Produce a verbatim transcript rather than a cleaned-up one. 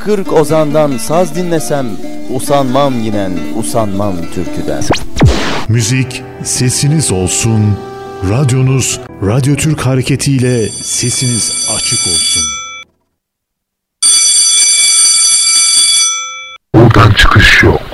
kırk ozandan saz dinlesem, usanmam yinen, usanmam türküden. Müzik sesiniz olsun, radyonuz Radyo Türk hareketiyle sesiniz açık olsun. Buradan çıkış yok.